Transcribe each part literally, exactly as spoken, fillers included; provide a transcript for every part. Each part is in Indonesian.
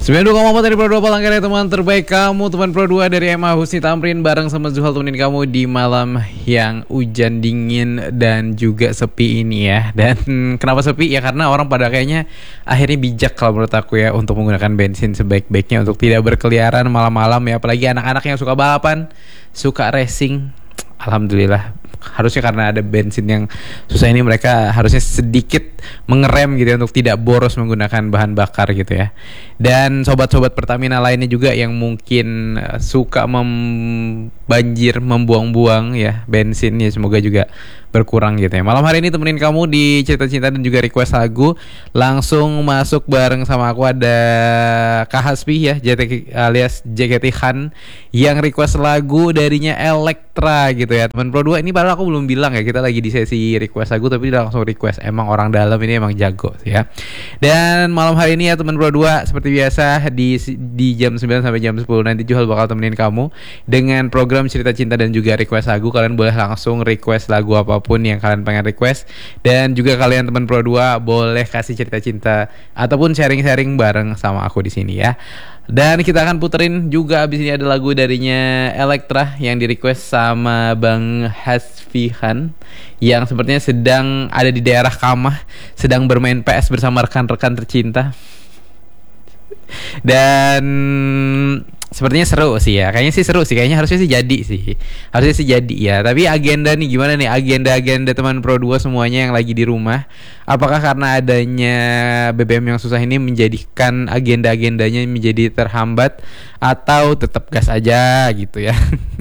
sembilan puluh dua koma empat dari Pro dua Palangkaraya, teman terbaik kamu, teman Pro dua dari Emma Husni Tamrin bareng sama Zuhal temenin kamu di malam yang hujan dingin dan juga sepi ini ya. Dan kenapa sepi? Ya karena orang pada kayaknya akhirnya bijak kalau menurut aku ya untuk menggunakan bensin sebaik-baiknya untuk tidak berkeliaran malam-malam ya. Apalagi anak-anak yang suka balapan, suka racing. Alhamdulillah, harusnya karena ada bensin yang susah ini mereka harusnya sedikit mengerem gitu ya, untuk tidak boros menggunakan bahan bakar gitu ya. Dan sobat-sobat Pertamina lainnya juga yang mungkin uh, suka membanjir, membuang-buang ya bensin ya, semoga juga berkurang gitu ya. Malam hari ini temenin kamu di cerita cinta dan juga request lagu. Langsung masuk bareng sama aku ada Kak Hasbi ya, J T alias J K T Khan, yang request lagu darinya Elektra gitu ya. Teman Pro dua ini baru aku belum bilang ya, kita lagi di sesi request lagu tapi dia langsung request. Emang orang dalam ini emang jago ya. Dan malam hari ini ya teman Pro dua, seperti biasa di di jam sembilan sampai jam sepuluh nanti Juhal bakal temenin kamu dengan program cerita cinta dan juga request lagu. Kalian boleh langsung request lagu apapun yang kalian pengen request, dan juga kalian teman Pro dua boleh kasih cerita cinta ataupun sharing-sharing bareng sama aku di sini ya. Dan kita akan puterin juga abis ini ada lagu darinya Elektra yang di request sama Bang Hasfihan, yang sepertinya sedang ada di daerah Kamah, sedang bermain P S bersama rekan-rekan tercinta. Dan sepertinya seru sih ya, kayaknya sih seru sih, kayaknya harusnya sih jadi sih, harusnya sih jadi ya. Tapi agenda nih gimana nih, agenda-agenda teman Pro dua semuanya yang lagi di rumah, apakah karena adanya B B M yang susah ini menjadikan agenda-agendanya menjadi terhambat, atau tetap gas aja gitu ya.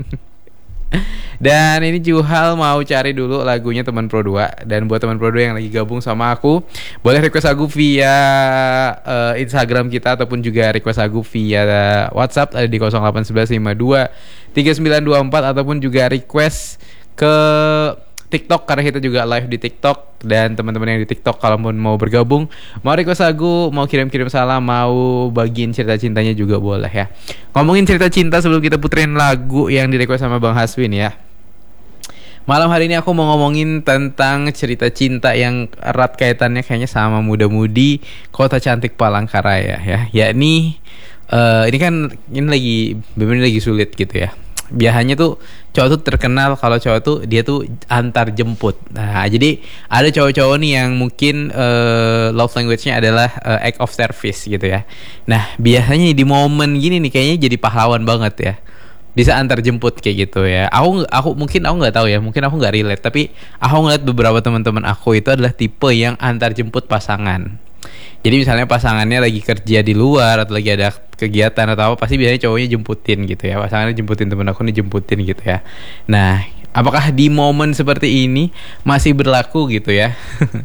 Dan ini Juhal mau cari dulu lagunya teman Pro dua. Dan buat teman Pro dua yang lagi gabung sama aku, boleh request lagu via uh, Instagram kita ataupun juga request lagu via WhatsApp, ada di nol delapan satu satu lima dua tiga sembilan dua empat, ataupun juga request ke TikTok karena kita juga live di TikTok. Dan teman-teman yang di TikTok kalau mau bergabung, mau request lagu, mau kirim-kirim salam, mau bagiin cerita cintanya juga boleh ya. Ngomongin cerita cinta sebelum kita puterin lagu yang di request sama Bang Haswin ya. Malam hari ini aku mau ngomongin tentang cerita cinta yang erat kaitannya kayaknya sama muda-mudi kota cantik Palangkaraya ya. Yakni uh, ini kan ini lagi bener lagi sulit gitu ya. Biasanya tuh cowok tuh terkenal kalau cowok tuh dia tuh antar jemput. Nah jadi ada cowok-cowok nih yang mungkin uh, love language-nya adalah uh, act of service gitu ya. Nah biasanya di momen gini nih kayaknya jadi pahlawan banget ya, bisa antar jemput kayak gitu ya. Aku aku mungkin aku nggak tahu ya, mungkin aku nggak relate, tapi aku ngeliat beberapa teman-teman aku itu adalah tipe yang antar jemput pasangan. Jadi misalnya pasangannya lagi kerja di luar atau lagi ada kegiatan atau apa, pasti biasanya cowoknya jemputin gitu ya, pasangannya jemputin, temen aku nih jemputin gitu ya. Nah, apakah di momen seperti ini masih berlaku gitu ya?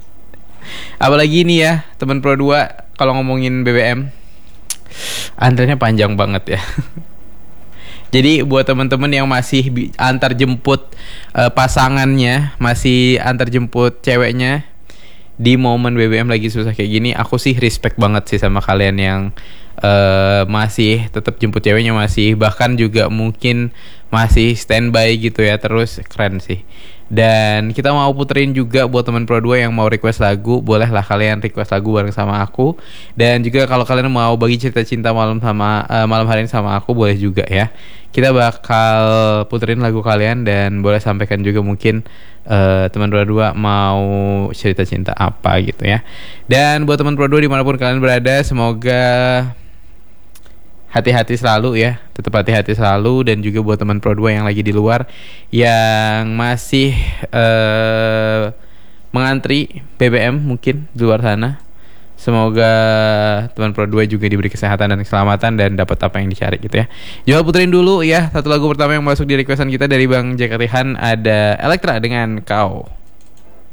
Apalagi ini ya, teman Pro dua kalau ngomongin B B M, antrenya panjang banget ya. Jadi buat teman-teman yang masih bi- antar jemput uh, pasangannya, masih antar jemput ceweknya di momen B B M lagi susah kayak gini, aku sih respect banget sih sama kalian yang uh, masih tetap jemput ceweknya, masih bahkan juga mungkin masih standby gitu ya, terus keren sih. Dan kita mau puterin juga buat teman Pro dua yang mau request lagu, bolehlah kalian request lagu bareng sama aku. Dan juga kalau kalian mau bagi cerita cinta malam sama uh, malam hari ini sama aku, boleh juga ya. Kita bakal puterin lagu kalian dan boleh sampaikan juga mungkin uh, teman Pro dua mau cerita cinta apa gitu ya. Dan buat teman Pro dua dimanapun kalian berada, semoga hati-hati selalu ya, tetap hati-hati selalu. Dan juga buat teman Pro dua yang lagi di luar yang masih uh, mengantri B B M mungkin di luar sana, semoga teman Pro dua juga diberi kesehatan dan keselamatan dan dapat apa yang dicari gitu ya. Coba puterin dulu ya satu lagu pertama yang masuk di requestan kita dari Bang J K T Han, ada Elektra dengan Kau.